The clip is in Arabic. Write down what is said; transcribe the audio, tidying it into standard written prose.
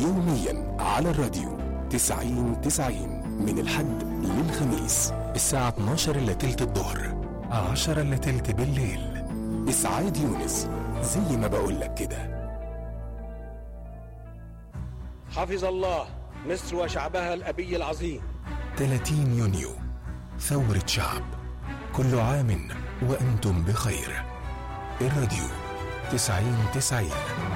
يوميا على الراديو 90 من الحد للخميس الساعة 12 إلا تلت الظهر 10 إلا تلت بالليل. إسعاد يونس زي ما بقولك كده. حفظ الله مصر وشعبها الأبي العظيم. 30 يونيو ثورة شعب، كل عام وأنتم بخير. الراديو 90.